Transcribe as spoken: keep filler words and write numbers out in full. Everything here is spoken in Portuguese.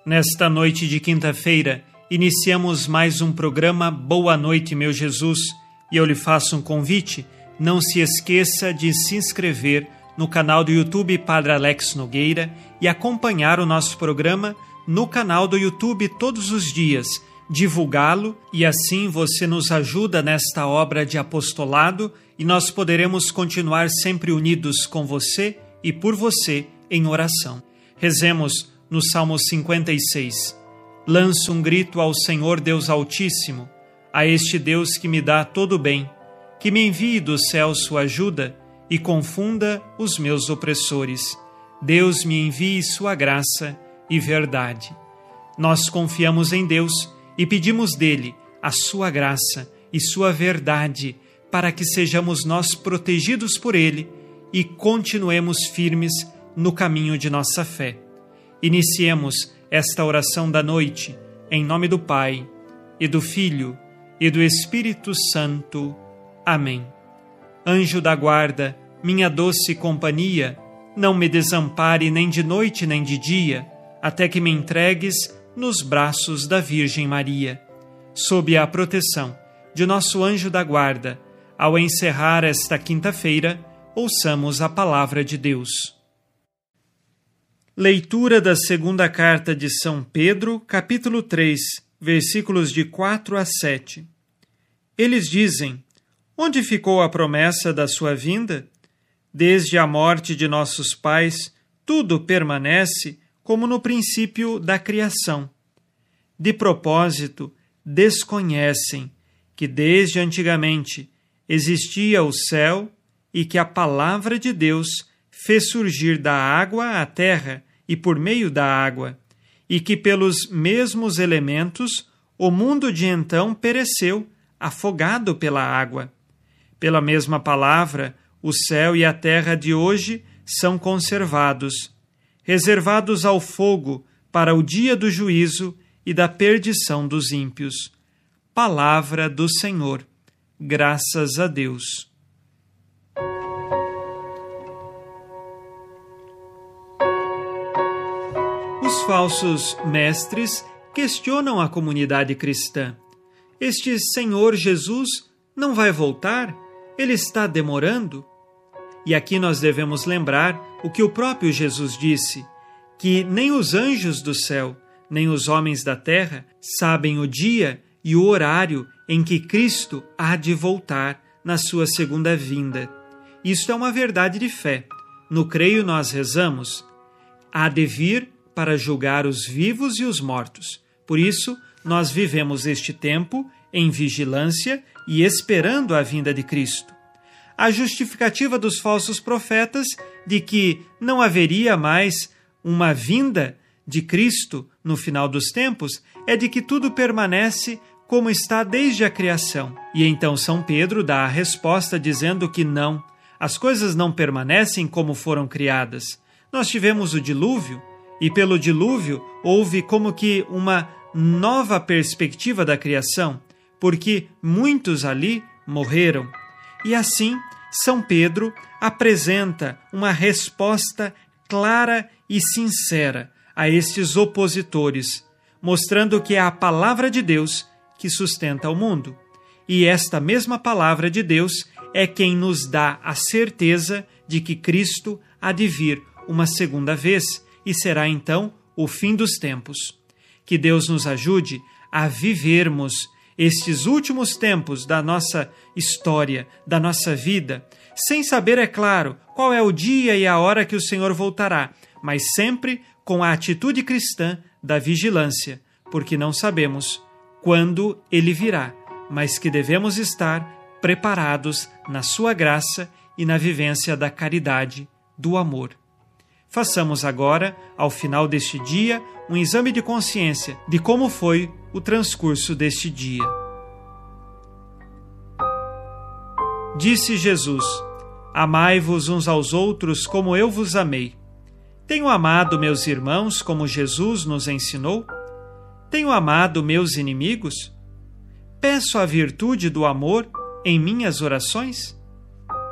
Nesta noite de quinta-feira, iniciamos mais um programa Boa Noite, meu Jesus, e eu lhe faço um convite. Não se esqueça de se inscrever no canal do YouTube Padre Alex Nogueira e acompanhar o nosso programa no canal do YouTube todos os dias, divulgá-lo, e assim você nos ajuda nesta obra de apostolado e nós poderemos continuar sempre unidos com você e por você em oração. Rezemos no Salmo cinquenta e seis. Lanço um grito ao Senhor Deus Altíssimo, a este Deus que me dá todo o bem, que me envie do céu sua ajuda e confunda os meus opressores. Deus me envie sua graça e verdade. Nós confiamos em Deus e pedimos dele a sua graça e sua verdade para que sejamos nós protegidos por ele e continuemos firmes no caminho de nossa fé. Iniciemos esta oração da noite em nome do Pai e do Filho e do Espírito Santo. Amém. Anjo da guarda, minha doce companhia, não me desampare nem de noite nem de dia, até que me entregues nos braços da Virgem Maria. Sob a proteção de nosso anjo da guarda, ao encerrar esta quinta-feira, ouçamos a palavra de Deus. Leitura da segunda carta de São Pedro, capítulo três, versículos de quatro a sete. Eles dizem: onde ficou a promessa da sua vinda? Desde a morte de nossos pais, tudo permanece como no princípio da criação. De propósito, desconhecem que desde antigamente existia o céu e que a palavra de Deus fez surgir da água a terra e por meio da água, e que pelos mesmos elementos o mundo de então pereceu, afogado pela água. Pela mesma palavra, o céu e a terra de hoje são conservados, reservados ao fogo para o dia do juízo e da perdição dos ímpios. Palavra do Senhor. Graças a Deus. Os falsos mestres questionam a comunidade cristã. Este Senhor Jesus não vai voltar? Ele está demorando? E aqui nós devemos lembrar o que o próprio Jesus disse, que nem os anjos do céu, nem os homens da terra sabem o dia e o horário em que Cristo há de voltar na sua segunda vinda. Isto é uma verdade de fé. No creio nós rezamos: há de vir para julgar os vivos e os mortos. Por isso, nós vivemos este tempo em vigilância e esperando a vinda de Cristo. A justificativa dos falsos profetas de que não haveria mais uma vinda de Cristo no final dos tempos é de que tudo permanece como está desde a criação. E então São Pedro dá a resposta dizendo que não, as coisas não permanecem como foram criadas. Nós tivemos o dilúvio, e pelo dilúvio houve como que uma nova perspectiva da criação, porque muitos ali morreram. E assim, São Pedro apresenta uma resposta clara e sincera a estes opositores, mostrando que é a palavra de Deus que sustenta o mundo. E esta mesma palavra de Deus é quem nos dá a certeza de que Cristo há de vir uma segunda vez, e será então o fim dos tempos. Que Deus nos ajude a vivermos estes últimos tempos da nossa história, da nossa vida, sem saber, é claro, qual é o dia e a hora que o Senhor voltará, mas sempre com a atitude cristã da vigilância, porque não sabemos quando Ele virá, mas que devemos estar preparados na sua graça e na vivência da caridade, do amor. Façamos agora, ao final deste dia, um exame de consciência de como foi o transcurso deste dia. Disse Jesus: amai-vos uns aos outros como eu vos amei. Tenho amado meus irmãos como Jesus nos ensinou? Tenho amado meus inimigos? Peço a virtude do amor em minhas orações?